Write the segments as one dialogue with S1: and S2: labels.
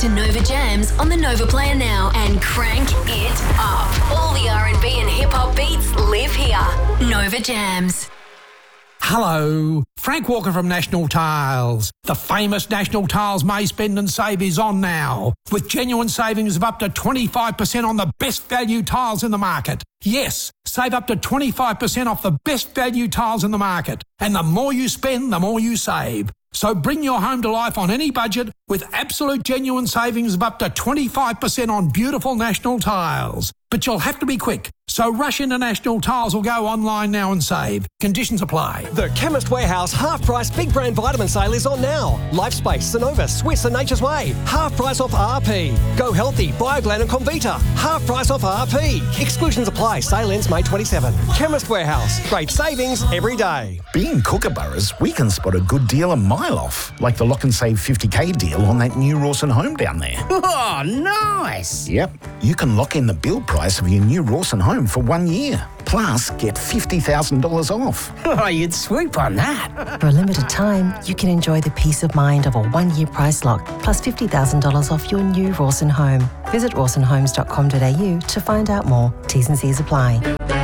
S1: to Nova Jams on the Nova Player now and crank it up. All the R&B and hip-hop beats live here. Nova Jams.
S2: Hello, Frank Walker from National Tiles. The famous National Tiles May Spend and Save is on now, with genuine savings of up to 25% on the best value tiles in the market. Yes, save up to 25% off the best value tiles in the market. And the more you spend, the more you save. So bring your home to life on any budget with absolute genuine savings of up to 25% on beautiful National Tiles. But you'll have to be quick. So rush into National Tiles or go online now and save. Conditions apply.
S3: The Chemist Warehouse half-price big brand vitamin sale is on now. Lifespace, Sonova, Swiss and Nature's Way. Half price off RP. Go Healthy, Bioglan and Comvita. Half price off RP. Exclusions apply. Sale ends May 27. Chemist Warehouse. Great savings every day.
S4: Being Kookaburras, we can spot a good deal a mile off. Like the Lock and Save 50k deal on that new Rawson home down there.
S5: Oh, nice.
S4: Yep. You can lock in the build price of your new Rawson home for 1 year. Plus, get $50,000 off.
S5: Oh, you'd swoop on that.
S6: For a limited time, you can enjoy the peace of mind of a 1-year price lock, plus $50,000 off your new Rawson home. Visit rawsonhomes.com.au to find out more. T's and C's apply.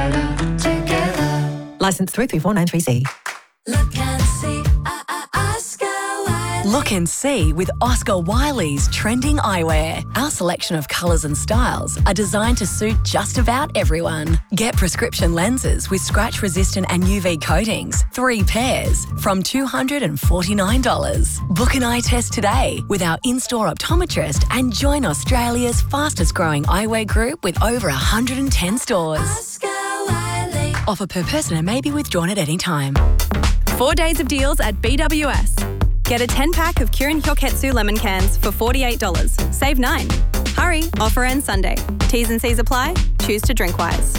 S6: Licence 33493C.
S7: Look and see, Oscar Wiley. Look and see with Oscar Wiley's trending eyewear. Our selection of colours and styles are designed to suit just about everyone. Get prescription lenses with scratch-resistant and UV coatings, 3 pairs, from $249. Book an eye test today with our in-store optometrist and join Australia's fastest-growing eyewear group with over 110 stores. Oscar Wiley. Offer per person and may be withdrawn at any time.
S8: 4 days of deals at BWS. Get a 10-pack of Kirin Hyoketsu lemon cans for $48. Save 9. Hurry, offer ends Sunday. T's and C's apply. Choose to drink wise.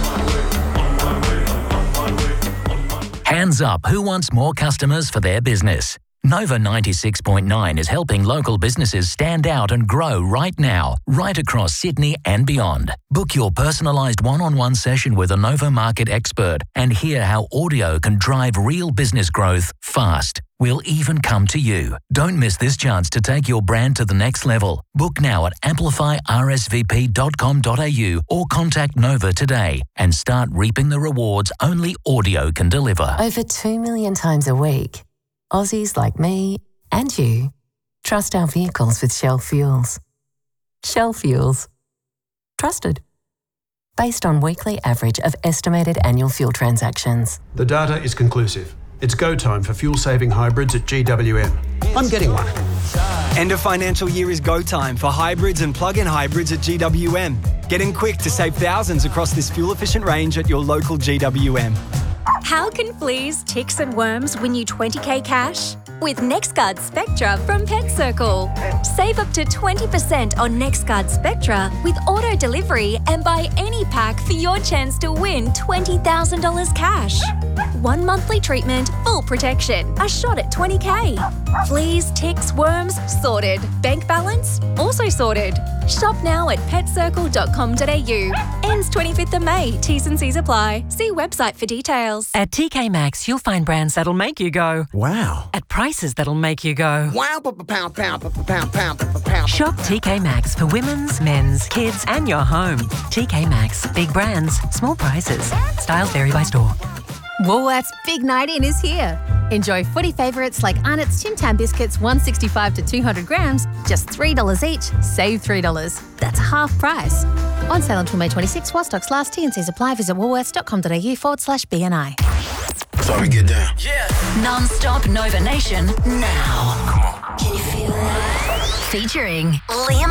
S9: Hands up, who wants more customers for their business? Nova 96.9 is helping local businesses stand out and grow right now, right across Sydney and beyond. Book your personalised one-on-one session with a Nova Market expert and hear how audio can drive real business growth fast. We'll even come to you. Don't miss this chance to take your brand to the next level. Book now at amplifyrsvp.com.au or contact Nova today and start reaping the rewards only audio can deliver.
S6: Over 2 million times a week, Aussies like me and you trust our vehicles with Shell Fuels. Shell Fuels. Trusted. Based on weekly average of estimated annual fuel transactions.
S10: The data is conclusive. It's go time for fuel-saving hybrids at GWM. I'm getting one.
S11: End of financial year is go time for hybrids and plug-in hybrids at GWM. Get in quick to save thousands across this fuel-efficient range at your local GWM.
S12: How can fleas, ticks and worms win you 20k cash? With NexGuard Spectra from Pet Circle. Save up to 20% on NexGuard Spectra with auto delivery and buy any pack for your chance to win $20,000 cash. 1 monthly treatment, full protection, a shot at 20k. Fleas, ticks, worms, sorted. Bank balance, also sorted. Shop now at petcircle.com.au. Ends 25th of May. T's and C's apply. See website for details.
S13: At TK Maxx, you'll find brands that'll make you go,
S4: wow.
S13: At prices that'll make you go,
S5: wow, pound, pound, pound.
S13: Shop TK Maxx for women's, men's, kids and your home. TK Maxx. Big brands, small prices. Styles vary by store.
S14: Woolworths Big Night In is here. Enjoy footy favourites like Arnott's Tim Tam biscuits 165 to 200 grams, just $3 each, save $3. That's half price. On sale until May 26 while stocks last. T&Cs apply. Visit woolworths.com.au/BNI.
S15: So we get down.
S7: Yeah. Non-stop Nova Nation now.
S15: Come on.
S7: Can you feel it? Featuring Liam